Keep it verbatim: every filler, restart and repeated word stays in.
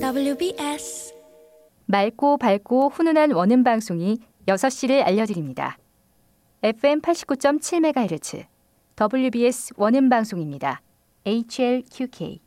더블유비에스 맑고 밝고 훈훈한 원음 방송이 여섯 시를 알려드립니다. 에프엠 팔십구 점 칠 메가헤르츠 더블유비에스 원음 방송입니다. 에이치엘큐케이